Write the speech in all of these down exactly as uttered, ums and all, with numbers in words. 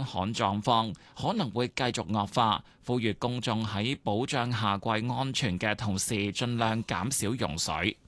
旱狀況可能會繼續惡化，呼籲公眾喺保障夏季安全嘅同時，盡量減少用水。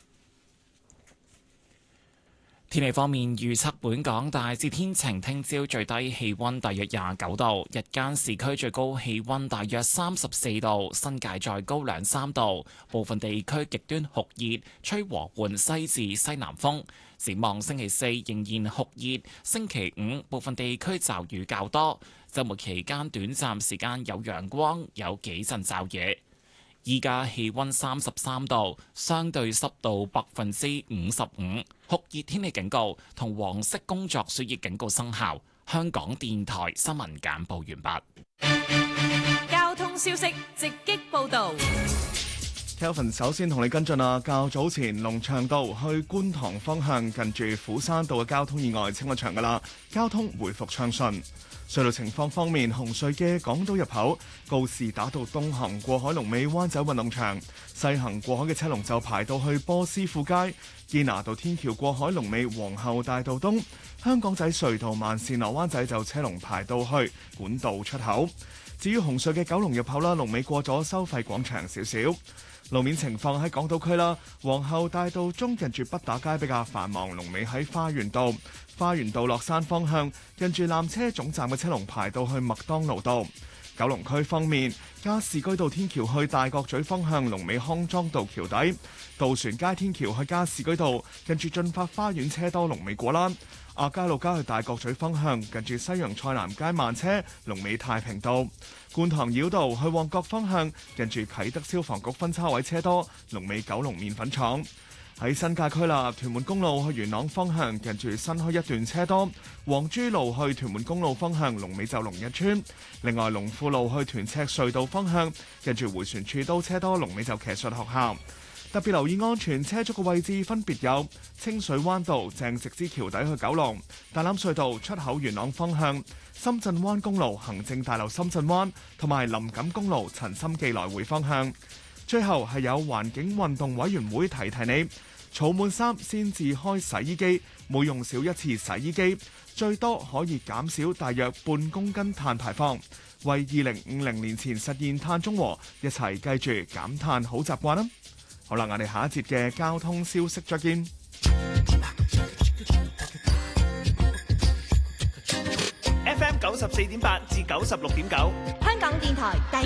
天氣方面預測，本港大致天晴，聽朝最低氣溫大約廿九度，日間市區最高氣溫大約三十四度，新界再高兩三度，部分地區極端酷熱，吹和緩西至西南風。展望星期四仍然酷熱，星期五部分地區驟雨較多，週末期間短暫時間有陽光，有幾陣驟雨。依家氣溫三十三度，相對濕度百分之五十五，酷熱天氣警告同黃色工作暑熱警告生效。香港電台新聞簡報完畢。 交通消息直擊報道。 Kelvin 首先同你跟進啊，較早前龍翔道去觀塘方向近住虎山道嘅交通意外清咗場噶啦，交通回復暢順。隧道情況方面，紅隧嘅港島入口告士打道東行過海龍尾灣仔運動場，西行過海嘅車龍就排到去波斯富街。堅拿道天橋過海龍尾皇后大道東，香港仔隧道慢線落灣仔就車龍排到去管道出口。至於紅隧嘅九龍入口啦，龍尾過咗收費廣場少少。路面情況喺港島區啦，皇后大道中近住畢打街比較繁忙，龍尾喺花園道。花園道落山方向近住纜車總站嘅車龍排到去麥當勞道。九龍區方面，加士居道天橋去大角咀方向龍尾康莊道橋底，渡船街天橋去加士居道近住駿發花園車多，龍尾果欄。亞皆老街去大角咀方向近住西洋菜南街慢車，龍尾太平道。觀塘繞道去旺角方向近住啟德消防局分叉位車多，龍尾九龍麵粉廠。喺新界區啦，屯門公路去元朗方向近住新墟一段車多，黃珠路去屯門公路方向龍尾就龍日村。另外龍富路去屯赤隧道方向近住迴旋處都車多，龍尾就騎術學校。特別留意安全車速嘅位置分別有清水灣道鄭植之橋底去九龍、大欖隧道出口元朗方向、深圳灣公路行政大樓深圳灣同埋林錦公路陳心記來回方向。最後係有環境運動委員會提提你，儲滿衫先至開洗衣機，每用少一次洗衣機，最多可以減少大約半公斤碳排放，為二零五零年前實現碳中和，一齊繼續減碳好習慣啦！好啦，我哋下一節嘅交通消息再見。 F M 九十四點八至九十六點九， 香港電台第